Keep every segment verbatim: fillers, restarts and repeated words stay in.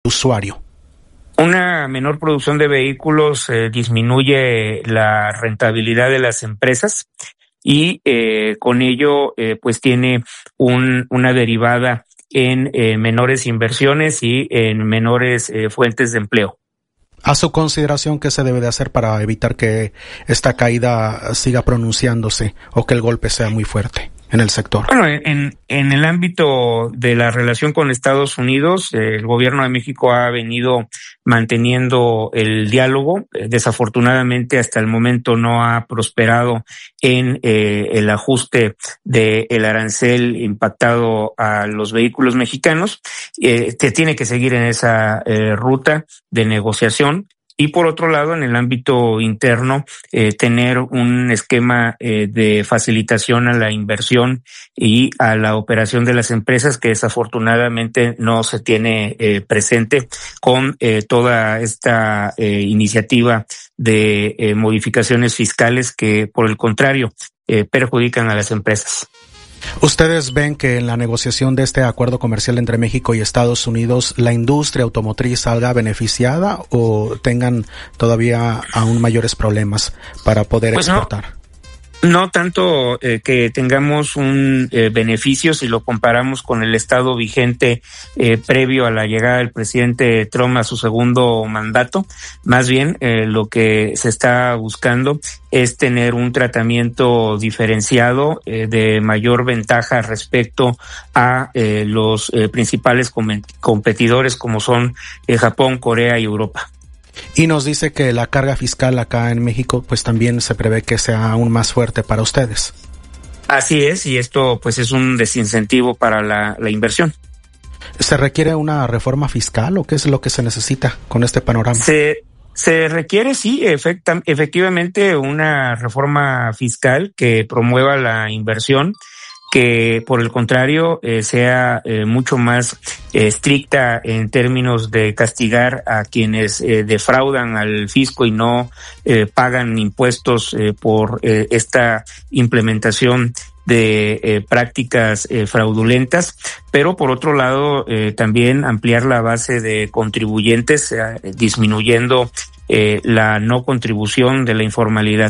usuario? Una menor producción de vehículos eh, disminuye la rentabilidad de las empresas y eh, con ello eh, pues tiene un, una derivada en eh, menores inversiones y en menores eh, fuentes de empleo. A su consideración, ¿qué se debe de hacer para evitar que esta caída siga pronunciándose o que el golpe sea muy fuerte en el sector? Bueno, en, en el ámbito de la relación con Estados Unidos, eh, el gobierno de México ha venido manteniendo el diálogo. Eh, desafortunadamente, hasta el momento no ha prosperado en eh, el ajuste del arancel impactado a los vehículos mexicanos. Eh, se tiene que seguir en esa eh, ruta de negociación. Y por otro lado, en el ámbito interno, eh, tener un esquema eh, de facilitación a la inversión y a la operación de las empresas que desafortunadamente no se tiene eh, presente con eh, toda esta eh, iniciativa de eh, modificaciones fiscales que, por el contrario, eh, perjudican a las empresas. ¿Ustedes ven que en la negociación de este acuerdo comercial entre México y Estados Unidos la industria automotriz salga beneficiada o tengan todavía aún mayores problemas para poder pues exportar? No. No tanto eh, que tengamos un eh, beneficio si lo comparamos con el estado vigente eh, previo a la llegada del presidente Trump a su segundo mandato. Más bien, eh, lo que se está buscando es tener un tratamiento diferenciado eh, de mayor ventaja respecto a eh, los eh, principales com- competidores como son eh, Japón, Corea y Europa. Y nos dice que la carga fiscal acá en México pues también se prevé que sea aún más fuerte para ustedes. Así es, y esto pues es un desincentivo para la, la inversión. ¿Se requiere una reforma fiscal o qué es lo que se necesita con este panorama? Se, se requiere, sí, efecta, efectivamente una reforma fiscal que promueva la inversión, que por el contrario eh, sea eh, mucho más eh, estricta en términos de castigar a quienes eh, defraudan al fisco y no eh, pagan impuestos eh, por eh, esta implementación de eh, prácticas eh, fraudulentas, pero por otro lado eh, también ampliar la base de contribuyentes, eh, disminuyendo eh, la no contribución de la informalidad.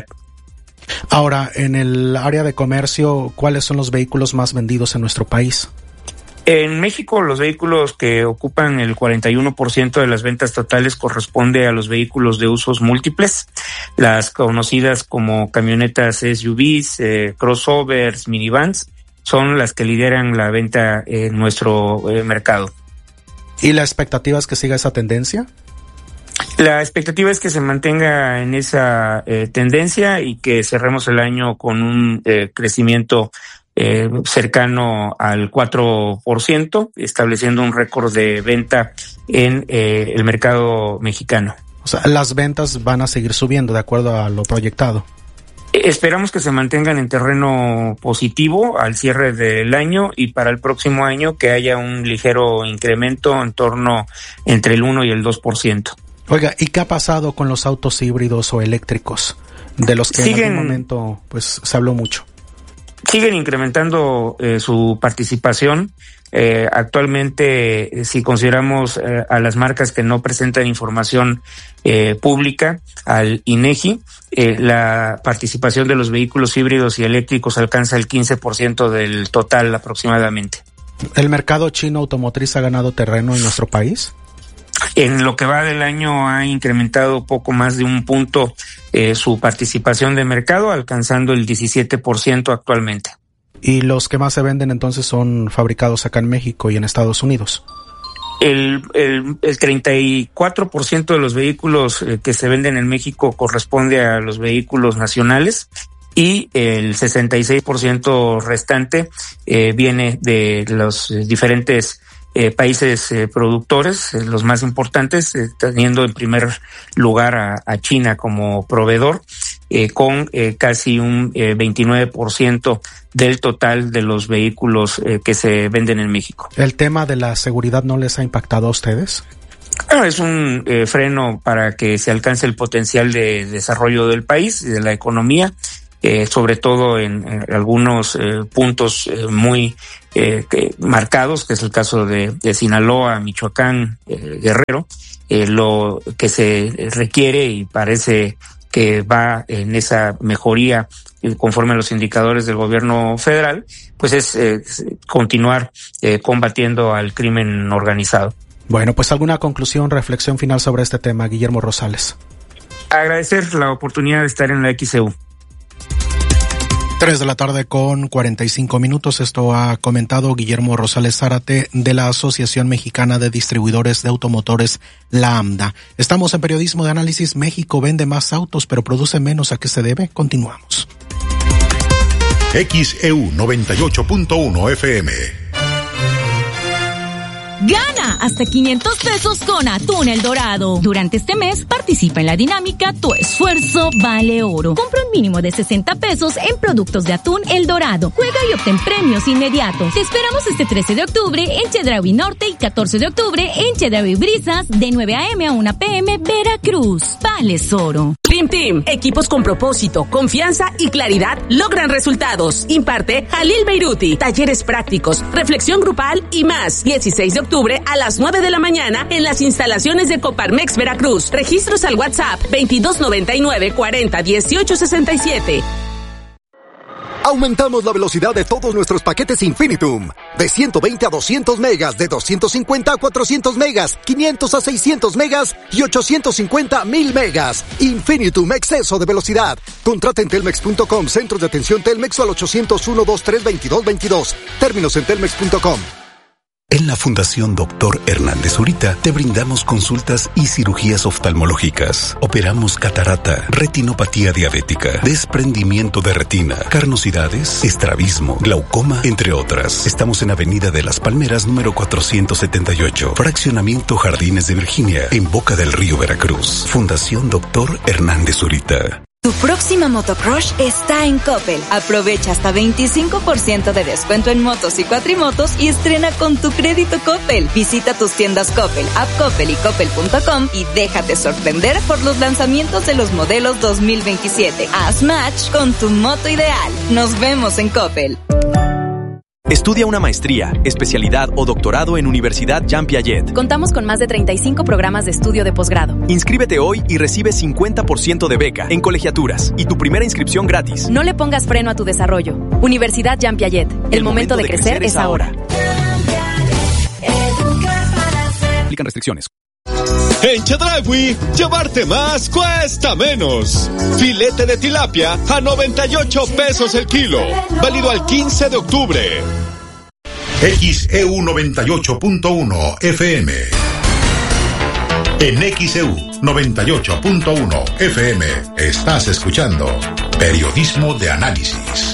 Ahora, en el área de comercio, ¿cuáles son los vehículos más vendidos en nuestro país? En México, los vehículos que ocupan el cuarenta y uno por ciento de las ventas totales corresponde a los vehículos de usos múltiples, las conocidas como camionetas S U Vs, eh, crossovers, minivans, son las que lideran la venta en nuestro eh, mercado. ¿Y la expectativa es que siga esa tendencia? La expectativa es que se mantenga en esa eh, tendencia y que cerremos el año con un eh, crecimiento eh, cercano al cuatro por ciento, estableciendo un récord de venta en eh, el mercado mexicano. O sea, las ventas van a seguir subiendo de acuerdo a lo proyectado. Esperamos que se mantengan en terreno positivo al cierre del año y para el próximo año que haya un ligero incremento en torno entre el uno y el dos por ciento. Oiga, ¿y qué ha pasado con los autos híbridos o eléctricos, de los que siguen, en algún momento pues se habló mucho? Siguen incrementando eh, su participación. Eh, actualmente, eh, si consideramos eh, a las marcas que no presentan información eh, pública, al INEGI, eh, la participación de los vehículos híbridos y eléctricos alcanza el quince por ciento del total aproximadamente. ¿El mercado chino automotriz ha ganado terreno en nuestro país? En lo que va del año ha incrementado poco más de un punto eh, su participación de mercado, alcanzando el diecisiete por ciento actualmente. ¿Y los que más se venden entonces son fabricados acá en México y en Estados Unidos? El, el, el treinta y cuatro por ciento de los vehículos eh, que se venden en México corresponde a los vehículos nacionales y el sesenta y seis por ciento restante eh, viene de los eh, diferentes Eh, países eh, productores, eh, los más importantes, eh, teniendo en primer lugar a, a China como proveedor, eh, con eh, casi un eh, veintinueve por ciento del total de los vehículos eh, que se venden en México. ¿El tema de la seguridad no les ha impactado a ustedes? Bueno, es un eh, freno para que se alcance el potencial de desarrollo del país y de la economía. eh, sobre todo en, en algunos eh, puntos eh, muy eh, que, marcados, que es el caso de, de Sinaloa, Michoacán, eh, Guerrero, eh, lo que se requiere y parece que va en esa mejoría conforme a los indicadores del gobierno federal, pues es eh, continuar eh, combatiendo al crimen organizado. Bueno, pues alguna conclusión, reflexión final sobre este tema, Guillermo Rosales. Agradecer la oportunidad de estar en la X E U. Tres de la tarde con cuarenta y cinco minutos. Esto ha comentado Guillermo Rosales Zárate de la Asociación Mexicana de Distribuidores de Automotores, la AMDA. Estamos en Periodismo de Análisis. México vende más autos, pero produce menos. ¿A qué se debe? Continuamos. X E U noventa y ocho punto uno F M. Gana hasta quinientos pesos con Atún El Dorado. Durante este mes participa en la dinámica Tu Esfuerzo Vale Oro. Compra un mínimo de sesenta pesos en productos de Atún El Dorado. Juega y obtén premios inmediatos. Te esperamos este trece de octubre en Chedraui Norte y catorce de octubre en Chedraui Brisas de nueve a.m. a una pe.eme Veracruz. Vales Oro. Dream Team, equipos con propósito, confianza y claridad logran resultados. Imparte Jalil Beiruti, talleres prácticos, reflexión grupal y más. dieciséis de octubre a las nueve de la mañana en las instalaciones de Coparmex Veracruz. Registros al WhatsApp veintidós noventa y nueve cuarenta dieciocho sesenta y siete. Aumentamos la velocidad de todos nuestros paquetes Infinitum. De ciento veinte a doscientos megas, de doscientos cincuenta a cuatrocientos megas, quinientos a seiscientos megas y ochocientos cincuenta a mil megas. Infinitum, exceso de velocidad. Contrata en telmex punto com, centros de atención Telmex o al ochocientos uno, veintitrés, veintidós veintidós. Términos en telmex punto com. En la Fundación Doctor Hernández Zurita te brindamos consultas y cirugías oftalmológicas. Operamos catarata, retinopatía diabética, desprendimiento de retina, carnosidades, estrabismo, glaucoma, entre otras. Estamos en Avenida de las Palmeras, número cuatrocientos setenta y ocho, Fraccionamiento Jardines de Virginia, en Boca del Río, Veracruz. Fundación Doctor Hernández Zurita. Tu próxima motocrush está en Coppel. Aprovecha hasta veinticinco por ciento de descuento en motos y cuatrimotos y estrena con tu crédito Coppel. Visita tus tiendas Coppel, App Coppel y Coppel punto com y déjate sorprender por los lanzamientos de los modelos dos mil veintisiete. Haz match con tu moto ideal. Nos vemos en Coppel. Estudia una maestría, especialidad o doctorado en Universidad Jean Piaget. Contamos con más de treinta y cinco programas de estudio de posgrado. Inscríbete hoy y recibe cincuenta por ciento de beca en colegiaturas y tu primera inscripción gratis. No le pongas freno a tu desarrollo. Universidad Jean Piaget. El, El momento, momento de, de crecer, crecer es ahora. Aplican restricciones. En Chedraui, llevarte más cuesta menos. Filete de tilapia a noventa y ocho pesos el kilo. Válido al quince de octubre. X E U noventa y ocho punto uno F M. En X E U noventa y ocho punto uno F M estás escuchando Periodismo de Análisis.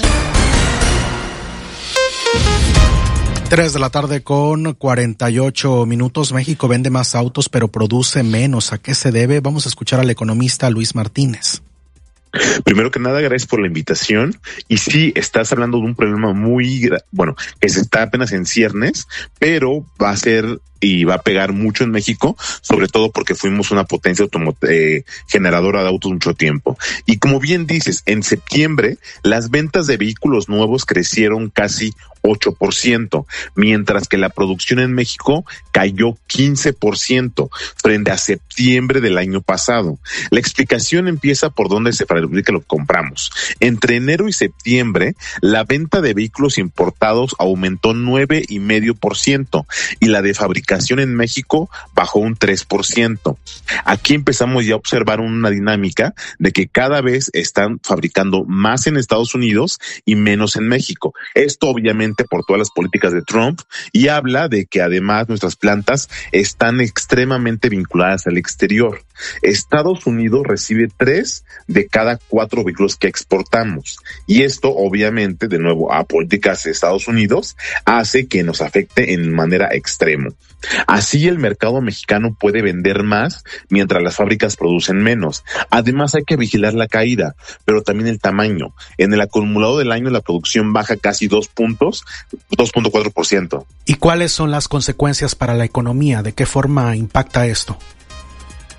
Tres de la tarde con cuarenta y ocho minutos. México vende más autos, pero produce menos. ¿A qué se debe? Vamos a escuchar al economista Luis Martínez. Primero que nada, gracias por la invitación. Y sí, estás hablando de un problema muy, bueno, que se está apenas en ciernes, pero va a ser y va a pegar mucho en México, sobre todo porque fuimos una potencia automo- eh, generadora de autos mucho tiempo. Y como bien dices, en septiembre las ventas de vehículos nuevos crecieron casi ocho por ciento, mientras que la producción en México cayó quince por ciento frente a septiembre del año pasado. La explicación empieza por dónde se fabrica lo que compramos. Entre enero y septiembre, la venta de vehículos importados aumentó nueve coma cinco por ciento y la de fabricación en México bajó un tres por ciento. Aquí empezamos ya a observar una dinámica de que cada vez están fabricando más en Estados Unidos y menos en México. Esto obviamente por todas las políticas de Trump y habla de que además nuestras plantas están extremadamente vinculadas al exterior. Estados Unidos recibe tres de cada cuatro vehículos que exportamos y esto obviamente de nuevo a políticas de Estados Unidos hace que nos afecte en manera extrema. Así el mercado mexicano puede vender más mientras las fábricas producen menos. Además hay que vigilar la caída, pero también el tamaño. En el acumulado del año la producción baja casi dos puntos, dos punto cuatro por ciento. ¿Y cuáles son las consecuencias para la economía? ¿De qué forma impacta esto?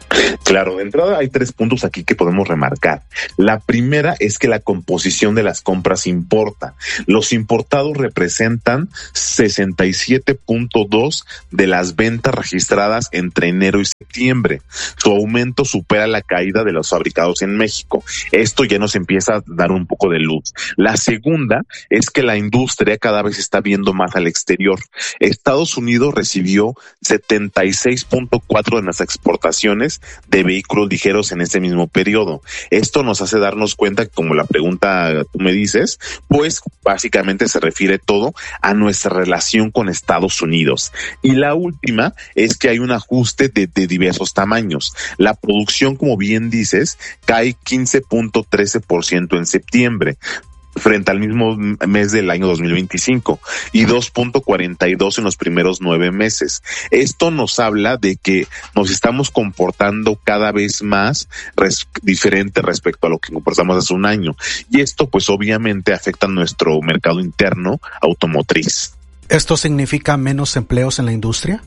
Claro, de entrada hay tres puntos aquí que podemos remarcar. La primera es que la composición de las compras importa. Los importados representan sesenta y siete punto dos de las ventas registradas entre enero y septiembre. Su aumento supera la caída de los fabricados en México. Esto ya nos empieza a dar un poco de luz. La segunda es que la industria cada vez está viendo más al exterior. Estados Unidos recibió setenta y seis punto cuatro de las exportaciones de vehículos ligeros en ese mismo periodo. Esto nos hace darnos cuenta que, como la pregunta tú me dices, pues básicamente se refiere todo a nuestra relación con Estados Unidos. Y la última es que hay un ajuste de, de diversos tamaños. La producción, como bien dices, cae quince punto trece por ciento en septiembre, frente al mismo mes del año dos mil veinticinco, y dos punto cuarenta y dos en los primeros nueve meses. Esto nos habla de que nos estamos comportando cada vez más res- diferente respecto a lo que comportamos hace un año. Y esto pues obviamente afecta a nuestro mercado interno automotriz. ¿Esto significa menos empleos en la industria?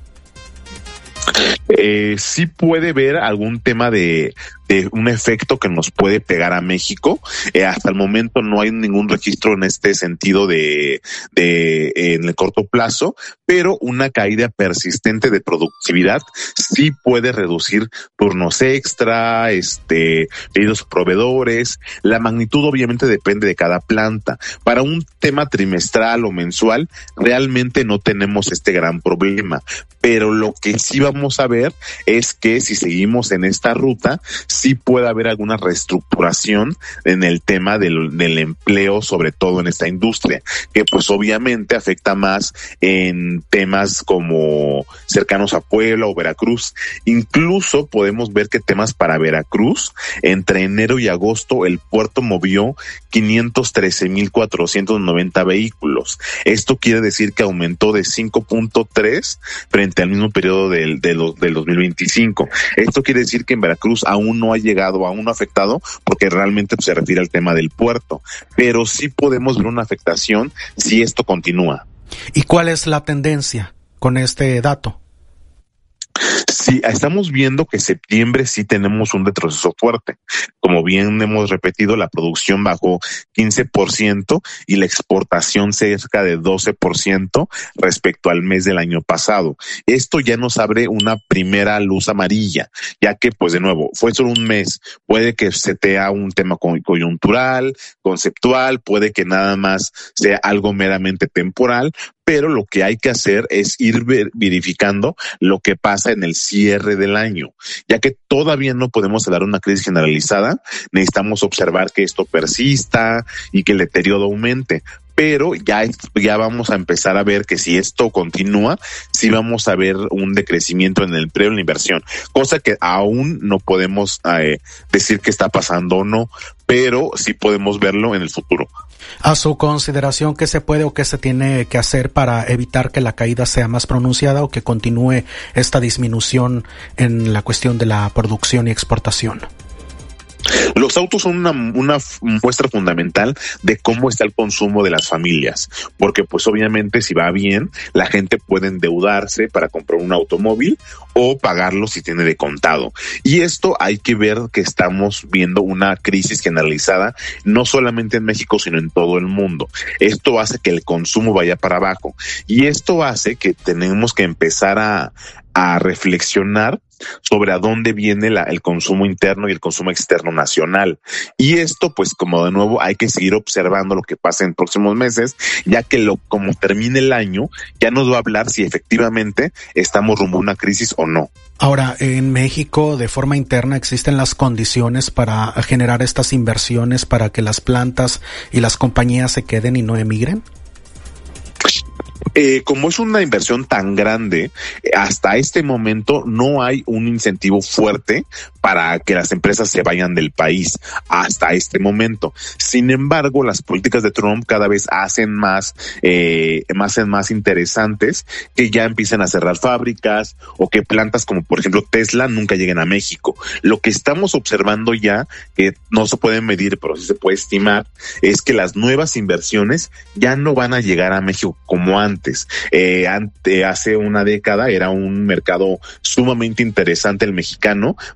Eh, sí puede haber algún tema de, de un efecto que nos puede pegar a México. Eh, hasta el momento no hay ningún registro en este sentido de, de eh, en el corto plazo, pero una caída persistente de productividad sí puede reducir turnos extra, este, pedidos proveedores. La magnitud obviamente depende de cada planta. Para un tema trimestral o mensual, realmente no tenemos este gran problema, pero lo que sí vamos a ver es que si seguimos en esta ruta, sí puede haber alguna reestructuración en el tema del, del empleo, sobre todo en esta industria, que pues obviamente afecta más en temas como cercanos a Puebla o Veracruz. Incluso podemos ver que temas para Veracruz, entre enero y agosto, el puerto movió quinientos trece mil cuatrocientos noventa vehículos. Esto quiere decir que aumentó de cinco punto tres frente al mismo periodo del, del, del dos mil veinticinco. Esto quiere decir que en Veracruz aún no ha llegado, aún no ha afectado, porque realmente pues, se refiere al tema del puerto. Pero sí podemos ver una afectación si esto continúa. ¿Y cuál es la tendencia con este dato? Sí, estamos viendo que septiembre sí tenemos un retroceso fuerte. Como bien hemos repetido, la producción bajó quince por ciento y la exportación cerca de doce por ciento respecto al mes del año pasado. Esto ya nos abre una primera luz amarilla, ya que, pues de nuevo, fue solo un mes. Puede que se sea un tema coyuntural, conceptual, puede que nada más sea algo meramente temporal, pero lo que hay que hacer es ir verificando lo que pasa en el cierre del año, ya que todavía no podemos hablar de una crisis generalizada. Necesitamos observar que esto persista y que el deterioro aumente, pero ya, ya vamos a empezar a ver que si esto continúa, sí vamos a ver un decrecimiento en el empleo y la inversión, cosa que aún no podemos eh, decir que está pasando o no, pero sí podemos verlo en el futuro. A su consideración, ¿qué se puede o qué se tiene que hacer para evitar que la caída sea más pronunciada o que continúe esta disminución en la cuestión de la producción y exportación? Los autos son una, una muestra fundamental de cómo está el consumo de las familias, porque pues obviamente si va bien, la gente puede endeudarse para comprar un automóvil o pagarlo si tiene de contado. Y esto hay que ver que estamos viendo una crisis generalizada, no solamente en México, sino en todo el mundo. Esto hace que el consumo vaya para abajo y esto hace que tenemos que empezar a, a reflexionar sobre a dónde viene la, el consumo interno y el consumo externo nacional. Y esto, pues, como de nuevo, hay que seguir observando lo que pasa en próximos meses, ya que lo como termine el año, ya nos va a hablar si efectivamente estamos rumbo a una crisis o no. Ahora, en México, de forma interna, ¿existen las condiciones para generar estas inversiones para que las plantas y las compañías se queden y no emigren? Eh, como es una inversión tan grande, hasta este momento no hay un incentivo fuerte para que las empresas se vayan del país hasta este momento. Sin embargo, las políticas de Trump cada vez hacen más, eh, más, más interesantes que ya empiecen a cerrar fábricas o que plantas como por ejemplo Tesla nunca lleguen a México. Lo que estamos observando ya, que no se puede medir, pero sí se puede estimar, es que las nuevas inversiones ya no van a llegar a México como antes. Eh, ante, hace una década era un mercado sumamente interesante el mexicano para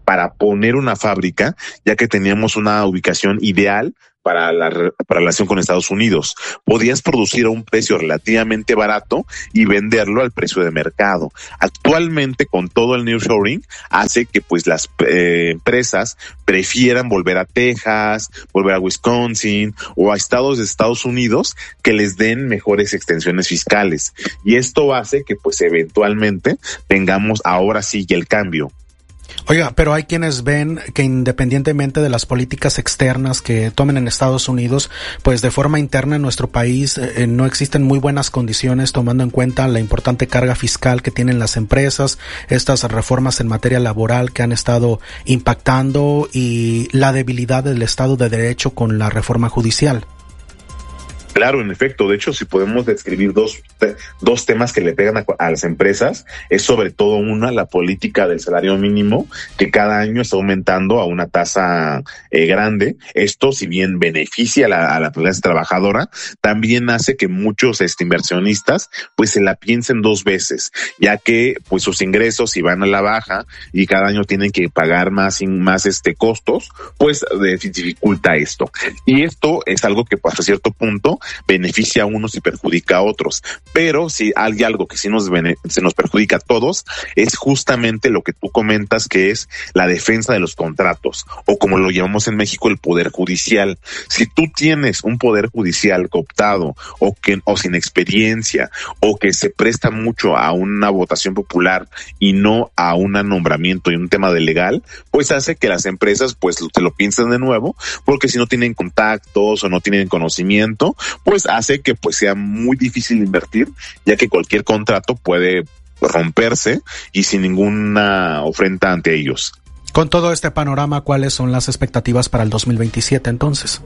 poner una fábrica, ya que teníamos una ubicación ideal para la, para la relación con Estados Unidos. Podías producir a un precio relativamente barato y venderlo al precio de mercado. Actualmente, con todo el nearshoring, hace que pues las eh, empresas prefieran volver a Texas, volver a Wisconsin o a estados de Estados Unidos que les den mejores extensiones fiscales. Y esto hace que pues eventualmente tengamos ahora sí el cambio. Oiga, pero hay quienes ven que independientemente de las políticas externas que tomen en Estados Unidos, pues de forma interna en nuestro país eh, no existen muy buenas condiciones, tomando en cuenta la importante carga fiscal que tienen las empresas, estas reformas en materia laboral que han estado impactando y la debilidad del Estado de Derecho con la reforma judicial. Claro, en efecto. De hecho, si podemos describir dos, te, dos temas que le pegan a, a las empresas, es sobre todo una, la política del salario mínimo, que cada año está aumentando a una tasa eh, grande. Esto, si bien beneficia a la, a la clase trabajadora, también hace que muchos este, inversionistas pues se la piensen dos veces, ya que pues sus ingresos, si van a la baja y cada año tienen que pagar más y más este costos, pues eh, dificulta esto. Y esto es algo que pues, hasta cierto punto beneficia a unos y perjudica a otros, pero si hay algo que sí nos bene- se nos perjudica a todos, es justamente lo que tú comentas, que es la defensa de los contratos, o como lo llamamos en México, el poder judicial. Si tú tienes un poder judicial cooptado, o que o sin experiencia, o que se presta mucho a una votación popular y no a un nombramiento y un tema de legal, pues hace que las empresas pues se lo piensen de nuevo, porque si no tienen contactos o no tienen conocimiento, pues hace que pues sea muy difícil invertir, ya que cualquier contrato puede romperse y sin ninguna ofrenda ante ellos. Con todo este panorama, ¿cuáles son las expectativas para el dos mil veintisiete entonces?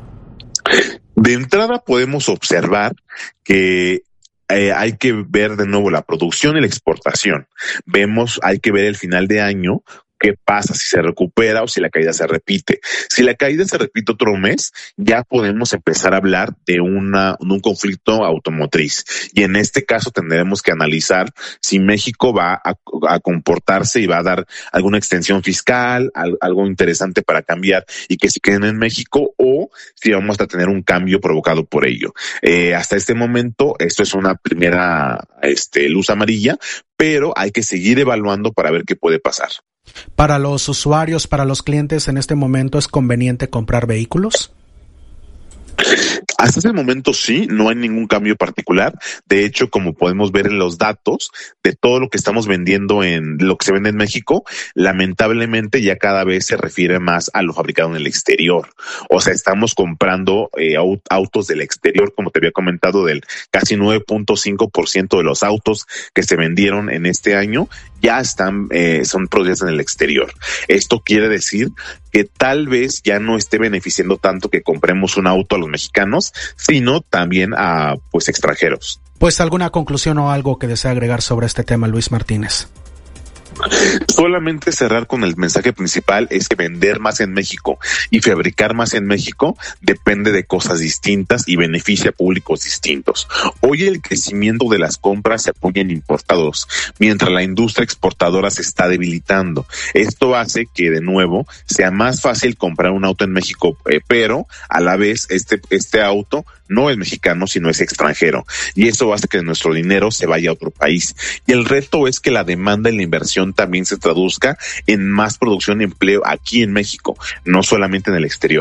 De entrada podemos observar que Eh, hay que ver de nuevo la producción y la exportación. Vemos, hay que ver el final de año, qué pasa, si se recupera o si la caída se repite. Si la caída se repite otro mes, ya podemos empezar a hablar de una de un conflicto automotriz. Y en este caso tendremos que analizar si México va a, a comportarse y va a dar alguna extensión fiscal, al, algo interesante para cambiar y que se queden en México, o si vamos a tener un cambio provocado por ello. Eh, hasta este momento, esto es una primera este, luz amarilla, pero hay que seguir evaluando para ver qué puede pasar. ¿Para los usuarios, para los clientes en este momento es conveniente comprar vehículos? Hasta ese momento sí, no hay ningún cambio particular. De hecho, como podemos ver en los datos de todo lo que estamos vendiendo en lo que se vende en México, lamentablemente ya cada vez se refiere más a lo fabricado en el exterior. O sea, estamos comprando eh, autos del exterior, como te había comentado, del casi nueve punto cinco por ciento de los autos que se vendieron en este año ya están, eh, son producidos en el exterior. Esto quiere decir que tal vez ya no esté beneficiando tanto que compremos un auto a los mexicanos, sino también a pues extranjeros. Pues alguna conclusión o algo que desea agregar sobre este tema, Luis Martínez. Solamente cerrar con el mensaje principal, es que vender más en México y fabricar más en México depende de cosas distintas y beneficia a públicos distintos. Hoy el crecimiento de las compras se apoya en importados, mientras la industria exportadora se está debilitando. Esto hace que de nuevo sea más fácil comprar un auto en México, eh, pero a la vez este, este auto no es mexicano, sino es extranjero. Y eso hace que nuestro dinero se vaya a otro país. Y el reto es que la demanda y la inversión también se traduzca en más producción y empleo aquí en México, no solamente en el exterior.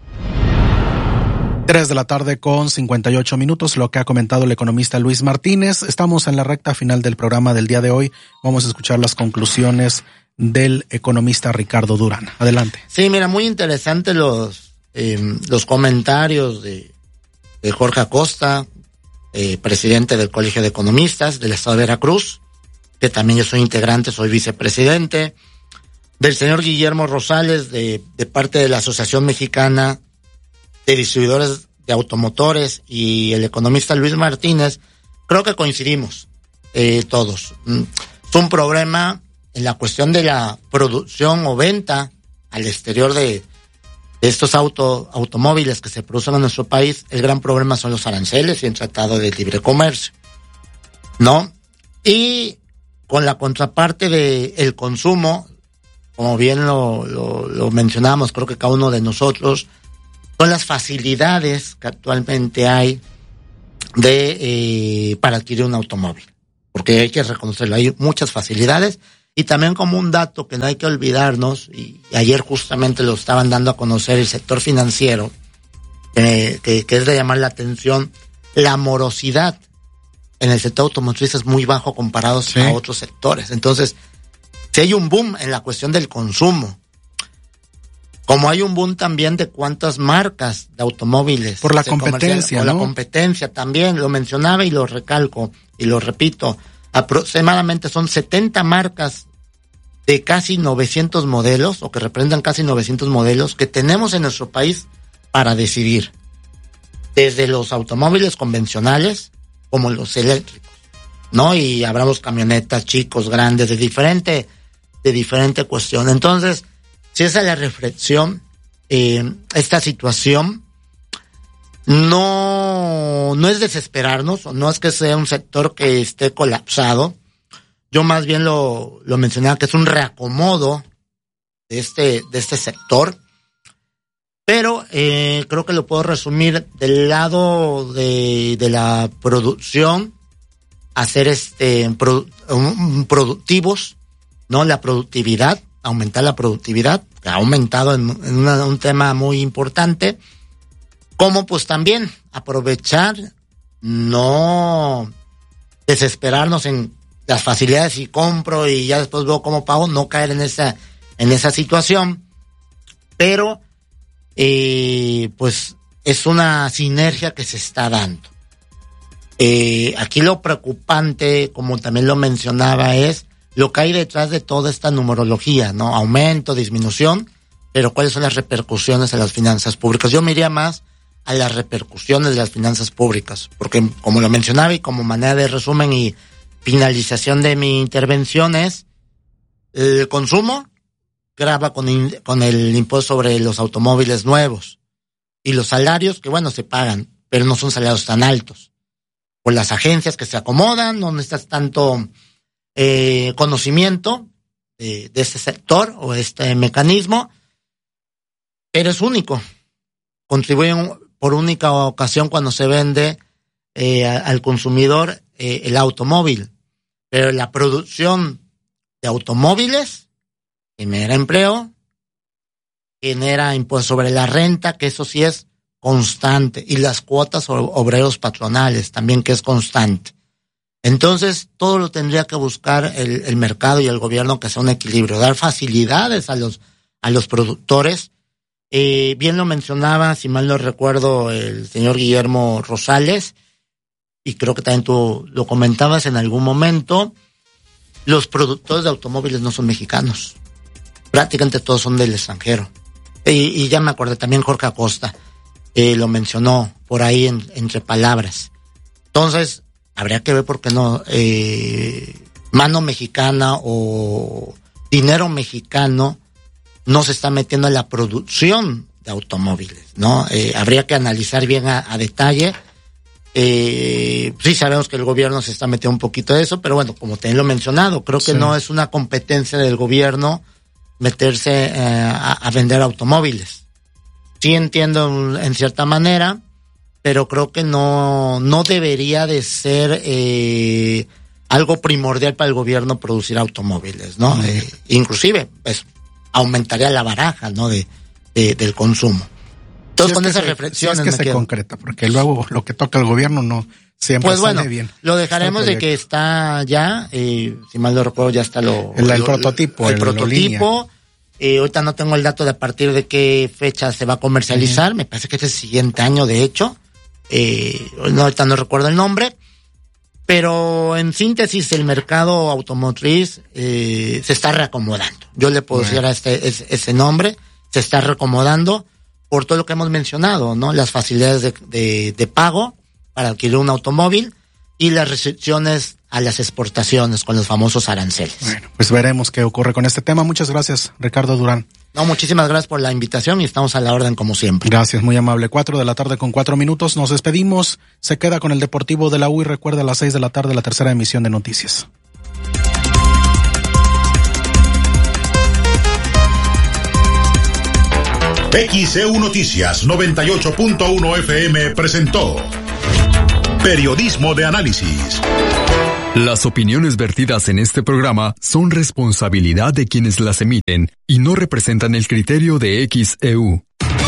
Tres de la tarde con cincuenta y ocho minutos, lo que ha comentado el economista Luis Martínez. Estamos en la recta final del programa del día de hoy. Vamos a escuchar las conclusiones del economista Ricardo Durán. Adelante. Sí, mira, muy interesante los, eh, los comentarios de de Jorge Acosta, eh, presidente del Colegio de Economistas del Estado de Veracruz, que también yo soy integrante, soy vicepresidente, del señor Guillermo Rosales, de, de parte de la Asociación Mexicana de Distribuidores de Automotores, y el economista Luis Martínez. Creo que coincidimos eh, todos. Es un problema en la cuestión de la producción o venta al exterior de de estos auto, automóviles que se producen en nuestro país. El gran problema son los aranceles y el Tratado de Libre Comercio, ¿no? Y con la contraparte de el consumo, como bien lo, lo, lo mencionamos, creo que cada uno de nosotros, son las facilidades que actualmente hay de eh, para adquirir un automóvil. Porque hay que reconocerlo, hay muchas facilidades. Y también como un dato que no hay que olvidarnos, y ayer justamente lo estaban dando a conocer el sector financiero, eh, que, que es de llamar la atención, la morosidad en el sector automotriz es muy bajo comparado sí. a otros sectores. Entonces, si hay un boom en la cuestión del consumo, como hay un boom también de cuántas marcas de automóviles. Por la competencia, Por ¿no? la competencia también, lo mencionaba y lo recalco y lo repito. Aproximadamente son setenta marcas de casi novecientos modelos, o que representan casi novecientos modelos, que tenemos en nuestro país para decidir. Desde los automóviles convencionales como los eléctricos, ¿no? Y hablamos camionetas, chicos, grandes, de diferente, de diferente cuestión. Entonces, si esa es la reflexión, eh, esta situación no, no es desesperarnos, no es que sea un sector que esté colapsado. Yo más bien lo, lo mencionaba que es un reacomodo de este, de este sector. Pero eh, creo que lo puedo resumir del lado de, de la producción, hacer este produ, um, productivos, ¿no? La productividad, aumentar la productividad, que ha aumentado en, en una, un tema muy importante, como pues también aprovechar, no desesperarnos en las facilidades y compro y ya después veo cómo pago, no caer en esa, en esa situación, pero Eh, pues es una sinergia que se está dando. Eh, aquí lo preocupante, como también lo mencionaba, es lo que hay detrás de toda esta numerología, ¿no? Aumento, disminución, pero cuáles son las repercusiones en las finanzas públicas. Yo me iría más a las repercusiones de las finanzas públicas, porque como lo mencionaba y como manera de resumen y finalización de mi intervención es el consumo grava con, in, con el impuesto sobre los automóviles nuevos y los salarios que bueno se pagan, pero no son salarios tan altos. Por las agencias que se acomodan, no necesitas tanto eh, conocimiento de, de este sector o este mecanismo, pero es único. Contribuyen por única ocasión cuando se vende eh, al consumidor eh, el automóvil, pero la producción de automóviles genera empleo, genera impuesto sobre la renta, que eso sí es constante, y las cuotas obreros patronales también, que es constante. Entonces, todo lo tendría que buscar el, el mercado y el gobierno, que sea un equilibrio, dar facilidades a los, a los productores. Eh, bien lo mencionaba, si mal no recuerdo, el señor Guillermo Rosales, y creo que también tú lo comentabas en algún momento, los productores de automóviles no son mexicanos. Prácticamente todos son del extranjero. Y, y ya me acordé, también Jorge Acosta eh, lo mencionó por ahí en, entre palabras. Entonces, habría que ver por qué no eh, mano mexicana o dinero mexicano no se está metiendo en la producción de automóviles, ¿no? Eh, habría que analizar bien a, a detalle. Eh, sí sabemos que el gobierno se está metiendo un poquito de eso, pero bueno, como te lo he mencionado, creo que sí. No es una competencia del gobierno meterse eh, a, a vender automóviles. Sí entiendo en cierta manera, pero creo que no, no debería de ser eh, algo primordial para el gobierno producir automóviles, ¿no? Uh-huh. Eh, inclusive, pues, aumentaría la baraja, ¿no? De, de del consumo. Entonces, si con esas reflexiones. Si es que se quedo. concreta, porque luego lo que toca el gobierno no siempre pues sale bueno, bien. Lo dejaremos de que está ya, eh, si mal no recuerdo, ya está lo... El, el lo, prototipo. El, el prototipo. Eh, ahorita no tengo el dato de a partir de qué fecha se va a comercializar. Uh-huh. Me parece que es el siguiente año, de hecho. Eh, no, ahorita no recuerdo el nombre. Pero en síntesis, el mercado automotriz eh, se está reacomodando. Yo le puedo decir a este ese, ese nombre, se está reacomodando por todo lo que hemos mencionado, ¿no? Las facilidades de, de, de pago para adquirir un automóvil y las restricciones a las exportaciones con los famosos aranceles. Bueno, pues veremos qué ocurre con este tema. Muchas gracias, Ricardo Durán. No, muchísimas gracias por la invitación y estamos a la orden como siempre. Gracias, muy amable. Cuatro de la tarde con cuatro minutos. Nos despedimos. Se queda con el Deportivo de la U y recuerda a las seis de la tarde la tercera emisión de noticias. X E U Noticias noventa y ocho punto uno F M presentó Periodismo de Análisis. Las opiniones vertidas en este programa son responsabilidad de quienes las emiten y no representan el criterio de X E U.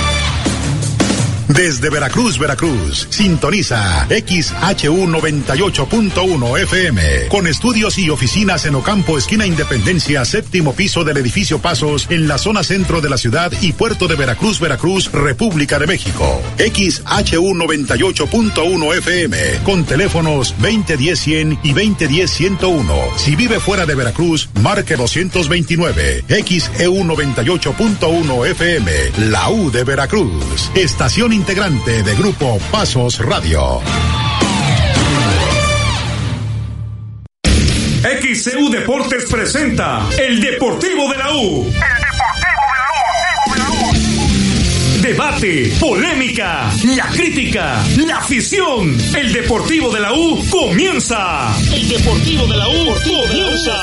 Desde Veracruz, Veracruz, sintoniza X H U noventa y ocho punto uno F M, con estudios y oficinas en Ocampo, esquina Independencia, séptimo piso del edificio Pasos, en la zona centro de la ciudad y puerto de Veracruz, Veracruz, República de México. X H U noventa y ocho punto uno F M, con teléfonos veinte diez cien y veinte diez ciento uno. Si vive fuera de Veracruz, marque doscientos veintinueve. X E U noventa y ocho punto uno F M, la U de Veracruz. Estación integrante de Grupo Pasos Radio. X E U Deportes presenta El Deportivo de la U. El Deportivo de la U. Debate, polémica, la crítica, la afición. El Deportivo de la U comienza. El Deportivo de la U comienza.